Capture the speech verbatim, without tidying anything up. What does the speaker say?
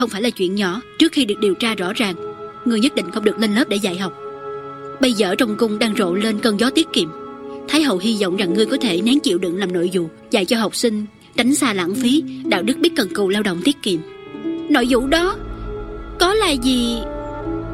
không phải là chuyện nhỏ. Trước khi được điều tra rõ ràng, ngươi nhất định không được lên lớp để dạy học. Bây giờ trong cung đang rộ lên cơn gió tiết kiệm. Thái hậu hy vọng rằng ngươi có thể nén chịu đựng làm nội vụ, dạy cho học sinh tránh xa lãng phí, đạo đức biết cần cù lao động tiết kiệm. Nội vụ đó có là gì?